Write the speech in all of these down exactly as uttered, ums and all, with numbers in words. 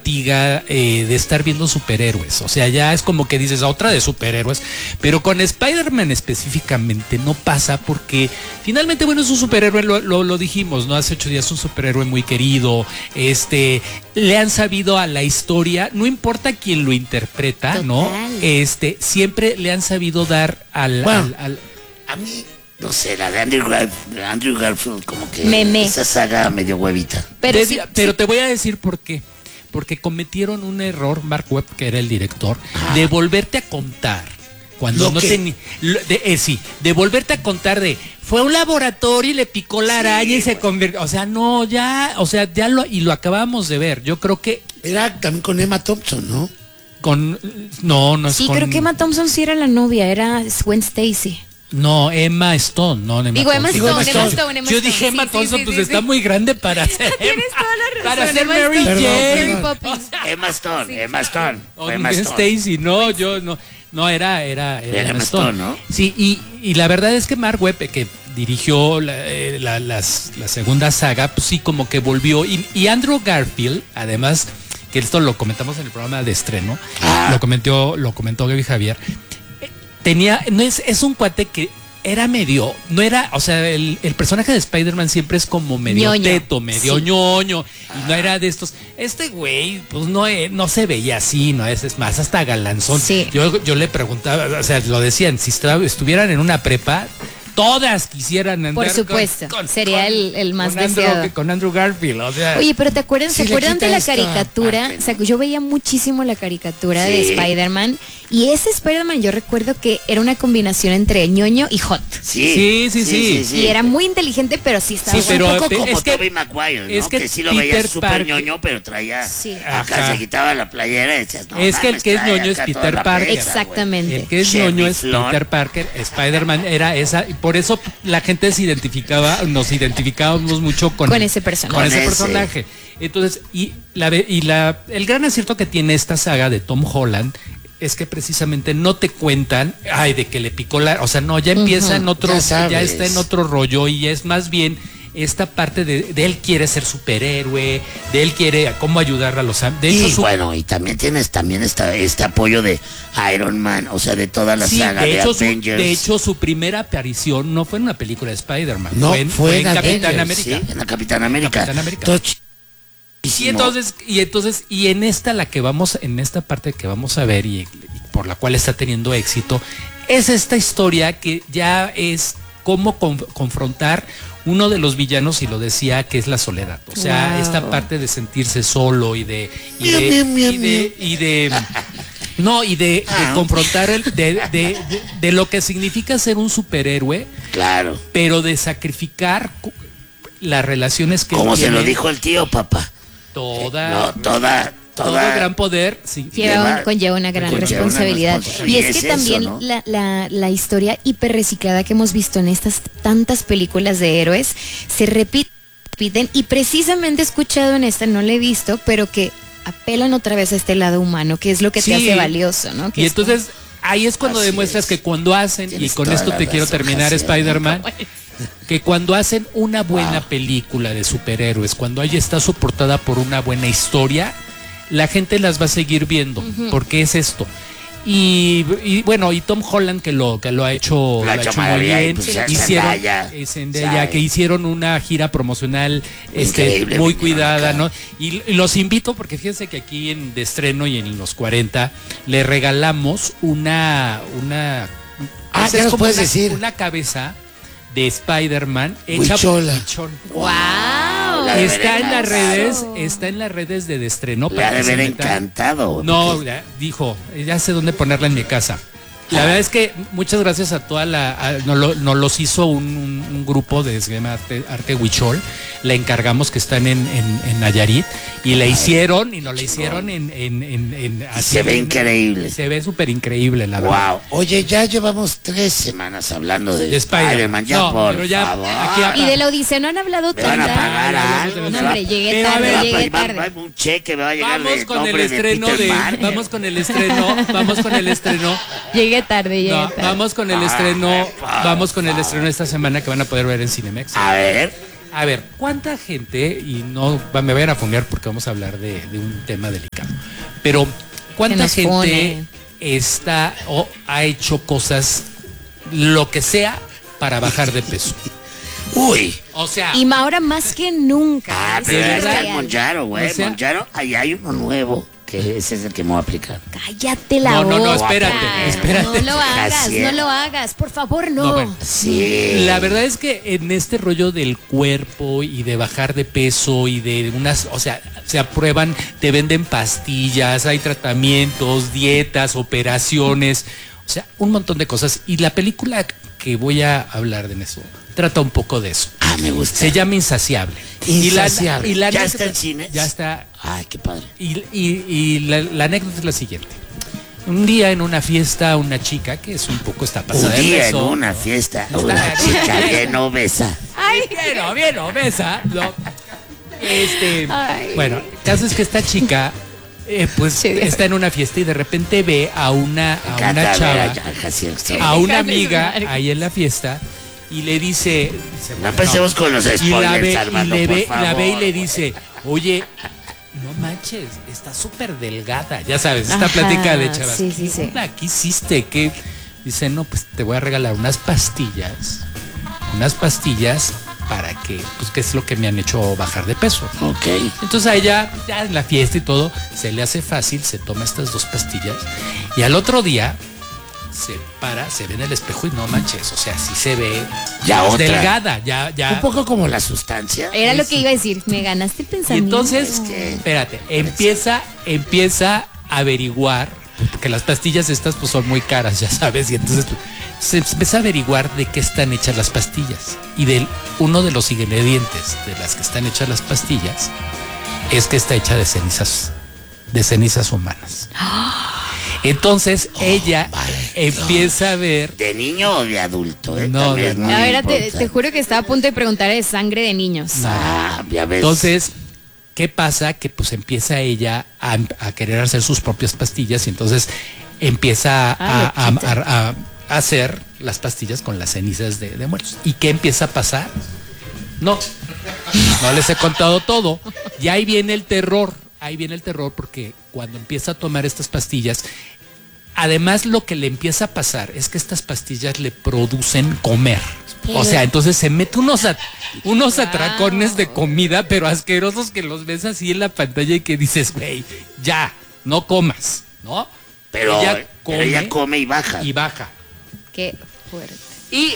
fatiga eh, de estar viendo superhéroes. O sea, ya es como que dices, otra de superhéroes. Pero con Spider-Man específicamente no pasa porque finalmente, bueno, es un superhéroe, lo, lo, lo dijimos, ¿no? Hace ocho días es un superhéroe muy querido. Este, le han sabido a la historia, no importa quién lo interpreta, total, ¿no? Este, siempre le han sabido dar al... Bueno, al, al a mí... No sé, la de Andrew, Gar de Andrew Garfield, como que Meme. esa saga medio huevita. Pero, de, sí, pero sí. Te voy a decir por qué. Porque cometieron un error, Mark Webb, que era el director, ah. de volverte a contar. Cuando no tenía... Eh, sí, de volverte a contar de... Fue a un laboratorio y le picó la araña sí, y se convirtió... O sea, no, ya... O sea, ya lo... Y lo acabamos de ver. Yo creo que... Era también con Emma Thompson, ¿no? Con... No, no es sí, con... creo que Emma Thompson sí era la novia. Era Gwen Stacy. No, Emma Stone, no Emma Digo, Emma Stone, Emma Stone, Emma Stone, Emma Yo dije Emma sí, Thompson, sí, pues sí, está sí. muy grande para ser Tienes toda la razón, para ser Emma Mary Stone, Jane. Perdón, Mary Emma Stone, sí. Emma Stone. O Emma Stone. Stacy, no, yo no, no era, era, era, era Emma Stone, Stone, ¿no? Sí, y, y la verdad es que Mark Webb, que dirigió la, eh, la, las, la segunda saga, pues sí, como que volvió. Y, y Andrew Garfield, además, que esto lo comentamos en el programa de estreno, ah. lo comentó, lo comentó Gaby Javier, tenía, no es, es un cuate que era medio, no era, o sea, el, el personaje de Spider-Man siempre es como medio ñoño. teto, medio sí. ñoño, y no era de estos. Este güey, pues no, no se veía así, no es, es más, hasta galanzón. Sí. Yo, yo le preguntaba, o sea, lo decían, si estuvieran en una prepa, todas quisieran andar. Por supuesto, con, con, sería con, el, el más con deseado. Andrew, con Andrew Garfield, o sea. Oye, pero ¿te acuerdan, si ¿se acuerdan de la esta caricatura? parte, ¿no? O sea, yo veía muchísimo la caricatura sí. de Spider-Man. Y ese Spider-Man yo recuerdo que era una combinación entre ñoño y hot. Sí, sí, sí, sí. sí, sí, sí. Y era muy inteligente, pero sí estaba sí, pero, un poco como es que, Tobey Maguire, ¿no? Es que, que sí lo Peter veías súper Parker, ñoño, pero traía... Sí. Acá Ajá. se quitaba la playera y decías, no, es que el mames, que es ñoño es Peter Parker. Pesa, exactamente. El que es Chevy ñoño es Flor. Peter Parker. Spider-Man era esa, y por eso la gente se identificaba, nos identificábamos mucho con, con ese personaje. Con ese, ese personaje. Entonces, y la y la el gran acierto que tiene esta saga de Tom Holland es que precisamente no te cuentan, ay, de que le picó la, o sea, no, ya empieza uh-huh. en otro, ya, ya está en otro rollo y es más bien esta parte de, de él quiere ser superhéroe, de él quiere cómo ayudar a los... De hecho, y su, bueno, y también tienes también esta, este apoyo de Iron Man, o sea, de toda la sí, saga de, de hecho, Avengers. Su, de hecho, su primera aparición no fue en una película de Spider-Man, no, fue en, fue fue en en Capitán América. Sí, en la Capitán América. Capitán América. Entonces, y entonces, y entonces, y en esta la que vamos, en esta parte que vamos a ver y, y por la cual está teniendo éxito, es esta historia que ya es cómo con, confrontar uno de los villanos, y lo decía, que es la soledad. O sea, wow. esta parte de sentirse solo y de y de, miau, miau, y de, y de no, y de, de confrontar el, de, de, de, de lo que significa ser un superhéroe. Claro. Pero de sacrificar las relaciones que como tiene. Se lo dijo el tío, papá. Toda. No, toda. Todo gran poder sí, lleva, conlleva una gran conlleva responsabilidad. Una responsabilidad. Y es que es también eso, ¿no? la, la, la historia hiperreciclada que hemos visto en estas tantas películas de héroes se repiten, y precisamente he escuchado en esta, no la he visto, pero que apelan otra vez a este lado humano, que es lo que sí. te hace valioso, ¿no? Que y entonces como... ahí es cuando así demuestras es. que cuando hacen, Tienes y con esto te quiero terminar, Spider-Man, que cuando hacen una buena wow. película de superhéroes, cuando ahí está soportada por una buena historia, la gente las va a seguir viendo, uh-huh. porque es esto. Y, y bueno, y Tom Holland que lo que lo ha hecho, lo ha hecho muy bien, pues hicieron Zendaya, que hicieron una gira promocional este, muy cuidada, ¿no? Y, y los invito porque fíjense que aquí en de estreno y en los cuarenta le regalamos una una ah, ¿qué nos puedes una, decir? Una cabeza de Spider-Man hecha por Huichol. ¡Wow! Está en las redes, está en las redes de estreno. Le ha de haber encantado. No, ya, dijo, ya sé dónde ponerla en mi casa. La ah. verdad es que muchas gracias a toda la... A, nos, lo, nos los hizo un, un, un grupo de se llama Arte, Arte Huichol. Le encargamos, que están en, en, en Nayarit. Y la hicieron, y nos la hicieron en... en, en, en así, se ve en, increíble. Se ve súper increíble, la verdad. Wow. Oye, ya llevamos tres semanas hablando de, de Spider-Man. Ya, no, por pero ya, favor. Aquí, y de la Odisea no han hablado tanto. Van a pagar algo. No, hombre, llegué tarde, ver, llegué va, tarde. Va, va, un cheque me va a llegar vamos de con el estreno de, de Vamos con el estreno, vamos con el estreno. Llegué tarde, llegué no, tarde. Vamos con el estreno, ah, vamos con el estreno esta semana que van a poder ver en Cinemex. A ver. A ver, ¿cuánta gente, y no me vayan a fundear porque vamos a hablar de, de un tema delicado, pero cuánta gente pone. está o ha hecho cosas, lo que sea, para bajar de peso? Uy. O sea. Y ahora más que nunca. Ah, pero está el Monjaro, güey. O sea, Monjaro, ahí hay uno nuevo. Que ese es el que me voy a aplicar. Cállate la boca. No, no, no, espérate, espérate. No lo hagas, no lo hagas, por favor, no. no bueno, sí. La verdad es que en este rollo del cuerpo y de bajar de peso y de unas, o sea, se aprueban, te venden pastillas, hay tratamientos, dietas, operaciones, o sea, un montón de cosas. Y la película que voy a hablar de eso trata un poco de eso. Ah, me gusta. Se llama Insaciable. Insaciable. Y la, y la ¿Ya está en cine? Ya está. Ay, qué padre. Y, y, y la, la anécdota es la siguiente. Un día en una fiesta, una chica que es un poco está pasada Un día de peso, en una fiesta, una chica bien obesa. Ay, bien, bien obesa. No. Este, Ay. Bueno, el caso es que esta chica eh, pues sí, está en una fiesta y de repente ve a una, a una chava, a una amiga ahí en la fiesta. Y le dice, dice no empecemos no. con los spoilers, y la ve, Armando, y le ve, por favor. La ve y le dice, oye, no manches, está súper delgada. Ya sabes, esta Ajá, plática de chavas. Sí, sí, sí. ¿Qué hiciste? ¿Qué? Dice, no, pues te voy a regalar unas pastillas. Unas pastillas para que, pues, ¿qué es lo que me han hecho bajar de peso? Ok. Entonces a ella, ya en la fiesta y todo, se le hace fácil, se toma estas dos pastillas. Y al otro día se para, se ve en el espejo y no manches, o sea, sí se ve ya otra. delgada, ya, ya. Un poco como la sustancia. Era lo que iba a decir, me ganaste pensamiento. Y entonces, es que, espérate, empieza, empieza a averiguar, porque las pastillas estas pues son muy caras, ya sabes, y entonces se empieza a averiguar de qué están hechas las pastillas. Y de uno de los ingredientes de las que están hechas las pastillas es que está hecha de cenizas, de cenizas humanas. Entonces oh, ella empieza a ver. ¿De niño o de adulto? ¿eh? No, de no. A ver, te, te juro que estaba a punto de preguntar de sangre de niños. No. Ah, ya ves. Entonces, ¿qué pasa? Que pues empieza ella a, a querer hacer sus propias pastillas y entonces empieza ah, a, a, a, a hacer las pastillas con las cenizas de, de muertos. ¿Y qué empieza a pasar? No, no les he contado todo. Y ahí viene el terror. Ahí viene el terror porque cuando empieza a tomar estas pastillas, además lo que le empieza a pasar es que estas pastillas le producen comer. O sea, entonces se mete unos, at unos wow. atracones de comida, pero asquerosos que los ves así en la pantalla y que dices, güey, ya, no comas, ¿no? Pero ella come, pero ella come y baja. Y baja. Qué fuerte. Y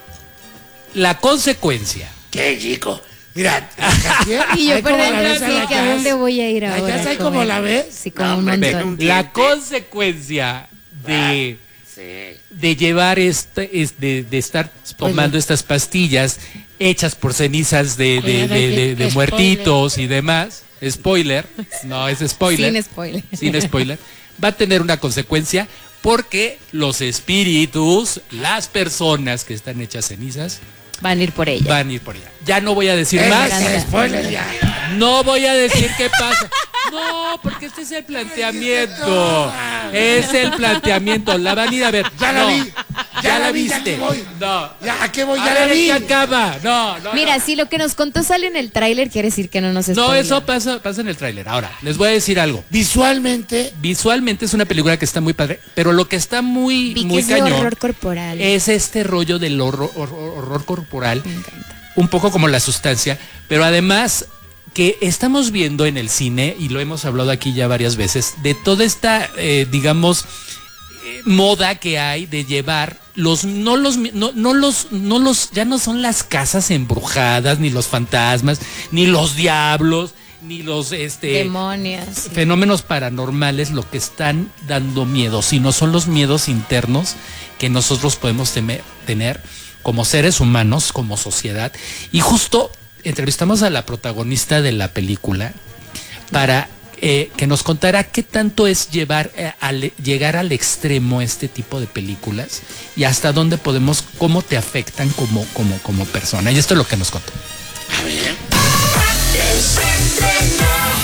la consecuencia. Qué chico. Mira, y yo por dentro sí, que a dónde voy a ir ahora. ¿Ya sabes cómo la ves? Sí, como no, un montón. La consecuencia de, ah, sí. de llevar este, es de, de estar tomando estas pastillas hechas por cenizas de, de, de, de, de, de muertitos y demás, spoiler, no es spoiler. Sin spoiler. Sin spoiler. Va a tener una consecuencia porque los espíritus, las personas que están hechas cenizas, van a ir por ella. Van a ir por ella. Ya no voy a decir eh, más. Spoiler, ya. No voy a decir qué pasa. No, porque este es el planteamiento. Es el planteamiento. La van a ir a ver. Ya no. la vi. Ya, ya la vi, viste. Ya voy. No. Ya, ¿a qué voy? Ya a la ver, vi. ¿qué acaba? No, no. Mira, no. si lo que nos contó sale en el tráiler, quiere decir que no nos spoiler. No, eso pasa, pasa en el tráiler. Ahora, les voy a decir algo. Visualmente. Visualmente es una película que está muy padre, pero lo que está muy, Vi muy que es cañón. De horror corporal. Es este rollo del horror, horror, horror corporal. Me encanta. Un poco como La Sustancia, pero además que estamos viendo en el cine, y lo hemos hablado aquí ya varias veces, de toda esta, eh, digamos, eh, moda que hay de llevar los, no los, no, no los, no los, ya no son las casas embrujadas, ni los fantasmas, ni los diablos, ni los este demonios, sí. fenómenos paranormales lo que están dando miedo, sino son los miedos internos que nosotros podemos temer, tener como seres humanos, como sociedad. Y justo entrevistamos a la protagonista de la película para eh, que nos contara qué tanto es llevar eh, al, llegar al extremo este tipo de películas y hasta dónde podemos, cómo te afectan como, como, como persona. Y esto es lo que nos contó. A ver.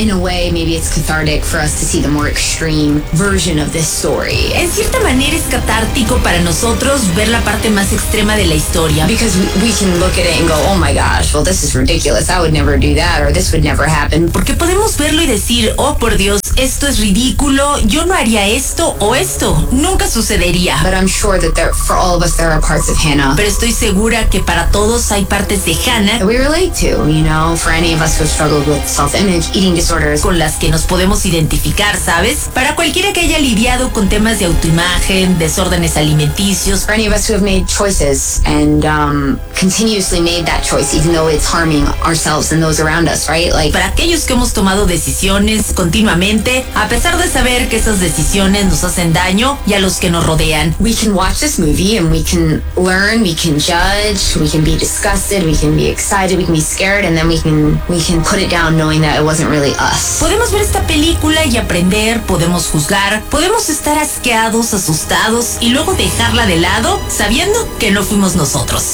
In a way, maybe it's cathartic for us to see the more extreme version of this story. En cierta manera es catártico para nosotros ver la parte más extrema de la historia. Because we, we can look at it and go, oh my gosh, well this is ridiculous, I would never do that, or this would never happen. Porque podemos verlo y decir, oh por Dios, esto es ridículo, yo no haría esto o esto, nunca sucedería. But I'm sure that there, for all of us, there are parts of Hannah. Pero estoy segura que para todos hay partes de Hannah that we relate to, you know, for any of us who have struggled with self-image, eating disorders, con las que nos podemos identificar, ¿sabes? Para cualquiera que haya lidiado con temas de autoimagen, desórdenes alimenticios, for any of us who have made choices and um, continuously made that choice, even though it's harming ourselves and those around us, right? Like, para aquellos que hemos tomado decisiones continuamente, a pesar de saber que esas decisiones nos hacen daño y a los que nos rodean. We can watch this movie and we can learn, we can judge, we can be disgusted, we can be excited, we can be scared, and then we can we can put it down knowing that it wasn't really us. Podemos ver esta película y aprender, podemos juzgar, podemos estar asqueados, asustados y luego dejarla de lado sabiendo que no fuimos nosotros.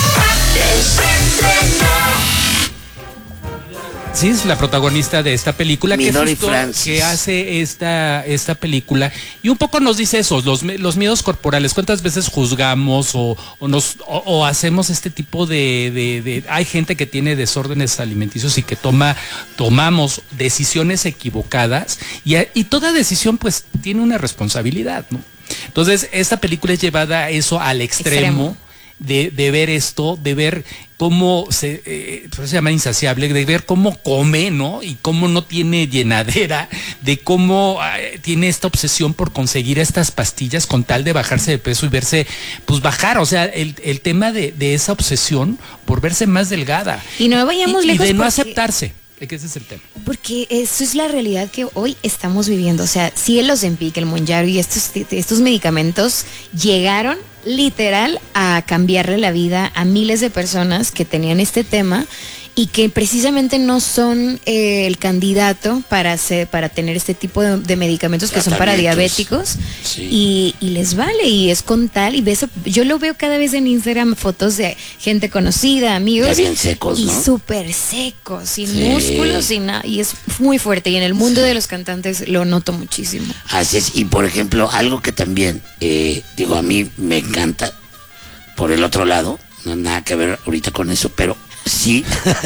Sí, es la protagonista de esta película que, justo, que hace esta, esta película y un poco nos dice eso, los, los miedos corporales, cuántas veces juzgamos o, o, nos, o, o hacemos este tipo de, de, de... Hay gente que tiene desórdenes alimenticios y que toma tomamos decisiones equivocadas y, y toda decisión pues tiene una responsabilidad, ¿no? Entonces esta película es llevada a eso al extremo. extremo. De, de ver esto, de ver cómo se, eh, se llama insaciable, de ver cómo come, ¿no? Y cómo no tiene llenadera, de cómo eh, tiene esta obsesión por conseguir estas pastillas con tal de bajarse de peso y verse, pues bajar, o sea, el, el tema de, de esa obsesión por verse más delgada. Y no vayamos y, lejos. Y de no porque... aceptarse. Que ese es el tema. Porque eso es la realidad que hoy estamos viviendo. O sea, si el Ozempic, el Mounjaro y estos, estos medicamentos llegaron literal a cambiarle la vida a miles de personas que tenían este tema y que precisamente no son eh, el candidato para hacer, para tener este tipo de, de medicamentos que son para diabéticos. Sí. y, y les vale, y es con tal, y ves, yo lo veo cada vez en Instagram, fotos de gente conocida, amigos, ya bien secos, y ¿no? súper secos, sin sí. músculos, sin nada, y es muy fuerte, y en el mundo sí. de los cantantes lo noto muchísimo. Así es, y por ejemplo, algo que también, eh, digo, a mí me encanta, por el otro lado, no nada que ver ahorita con eso, pero sí,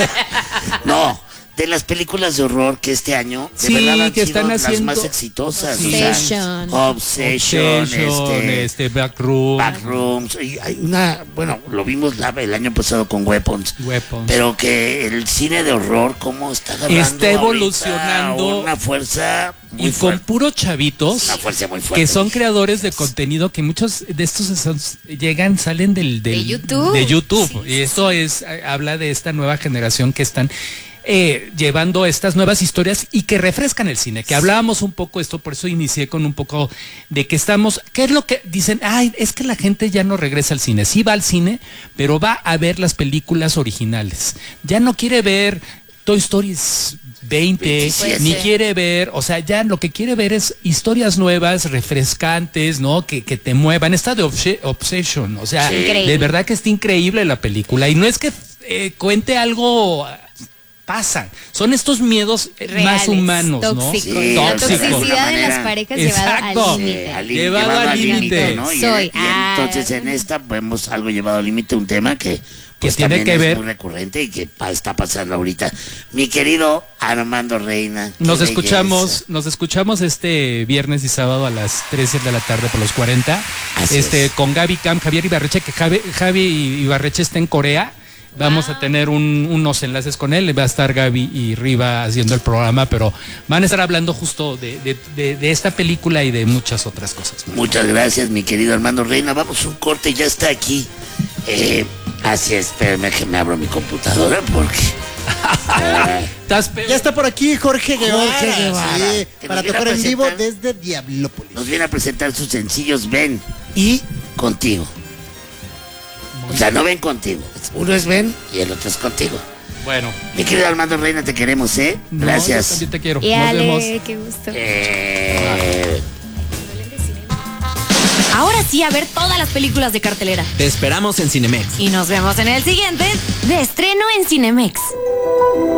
no, de las películas de horror que este año de sí, verdad han que sido están las haciendo... más exitosas. Obsession, o sea, Obsession, Obsession este, este Backrooms. Backrooms. Y hay una, bueno, lo vimos la, el año pasado con Weapons, Weapons, pero que el cine de horror cómo está agarrando está evolucionando una fuerza muy y fuerte. Con puros chavitos una fuerza muy fuerte, que son creadores de contenido, que muchos de estos son, llegan, salen del, del de YouTube, de YouTube. Sí. Y esto es, habla de esta nueva generación que están Eh, llevando estas nuevas historias y que refrescan el cine, que hablábamos un poco esto, por eso inicié con un poco de que estamos, ¿qué es lo que dicen? Ay, es que la gente ya no regresa al cine, sí va al cine, pero va a ver las películas originales, ya no quiere ver Toy Story veinte, veintisiete. Ni quiere ver, o sea, ya lo que quiere ver es historias nuevas, refrescantes, ¿no? Que, que te muevan, esta de Obsession, o sea, sí. de verdad que está increíble la película, y no es que eh, cuente algo... pasan, son estos miedos reales, más humanos, tóxicos, ¿no? Sí, la tóxicos. toxicidad de las parejas llevada al límite. Eh, llevado al límite, ¿no? Y, Soy, y ah, entonces en esta vemos algo llevado al límite, un tema que pues que tiene que es ver muy recurrente y que pa, está pasando ahorita. Mi querido Armando Reina. Nos escuchamos, belleza. nos escuchamos este viernes y sábado a las tres de la tarde por los cuarenta. Así este es. Con Gaby Cam, Javier Ibarreche, que Javi, Javi Ibarreche está en Corea. Vamos a tener un, unos enlaces con él, va a estar Gaby y Riva haciendo el programa, pero van a estar hablando justo de, de, de, de esta película y de muchas otras cosas. Muchas gracias, mi querido Armando Reina. Vamos a un corte, ya está aquí. Eh, así es, espérame que me abro mi computadora porque... eh, ya está por aquí Jorge Guevara, Jorge Guevara sí, para tocar en vivo desde Diablópolis. Nos viene a presentar sus sencillos Ven y Contigo. O sea, no ven contigo. Uno es ven y el otro es contigo. Bueno. Mi querido Armando Reina, te queremos, ¿eh? Gracias. No, yo también te quiero. Y Nos Ale, vemos. qué gusto. Eh... Ahora sí, a ver todas las películas de cartelera. Te esperamos en Cinemex. Y nos vemos en el siguiente de estreno en Cinemex.